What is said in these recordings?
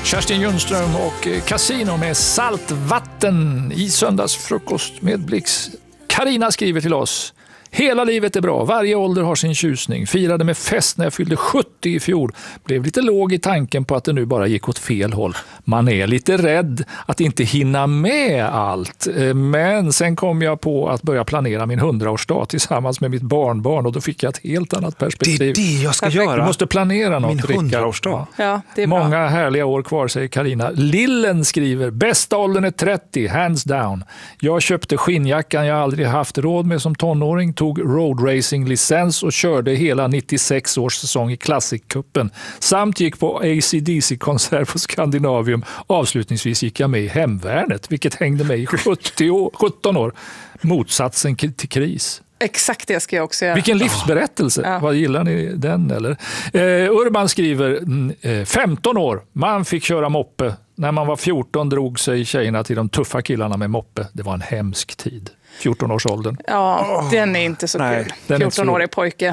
Kerstin Junström och Casino med saltvatten i söndagsfrukost med Blix. Carina skriver till oss. Hela livet är bra, varje ålder har sin tjusning. Firade med fest när jag fyllde 70 i fjol. Blev lite låg i tanken på att det nu bara gick åt fel håll. Man är lite rädd att inte hinna med allt. Men sen kom jag på att börja planera min 100-årsdag tillsammans med mitt barnbarn. Och då fick jag ett helt annat perspektiv. Det är det jag ska göra. Du måste planera något, min 100-årsdag. Ja, det är bra. Många härliga år kvar, säger Carina. Lillen skriver, bästa åldern är 30, hands down. Jag köpte skinnjackan jag aldrig haft råd med som tonåring, tog roadracing-licens och körde hela 96 års säsong i Classic-cupen. Samt gick på AC/DC-konsert på Skandinavium. Avslutningsvis gick jag med i hemvärnet, vilket hängde mig i 17 år. Motsatsen till kris. Exakt det ska jag också göra. Vilken livsberättelse. Ja. Vad gillar ni den eller? Urban skriver 15 år. Man fick köra moppe. När man var 14 drog sig tjejerna till de tuffa killarna med moppe. Det var en hemsk tid. 14-årsåldern. Ja, den är inte så kul. 14-årig pojke.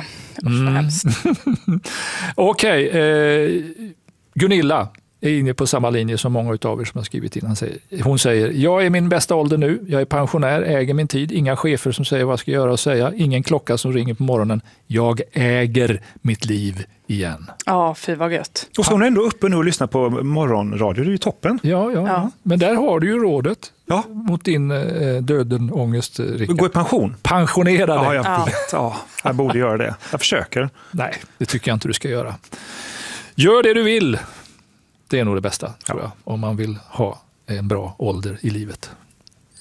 Okej, Gunilla är inne på samma linje som många av er som har skrivit in. Hon säger, jag är min bästa ålder nu. Jag är pensionär, äger min tid. Inga chefer som säger vad jag ska göra och säga. Ingen klocka som ringer på morgonen. Jag äger mitt liv igen. Ja, fy vad gött. Och så hon är ändå uppe nu och lyssnar på morgonradio. Det är ju toppen. Ja. Men där har du ju rådet mot din dödenångest, Rickard. Gå i pension. Pensionera dig. Ja, jag vet. Ja, jag borde göra det. Jag försöker. Nej, det tycker jag inte du ska göra. Gör det du vill. Det är nog det bästa, tror jag, om man vill ha en bra ålder i livet.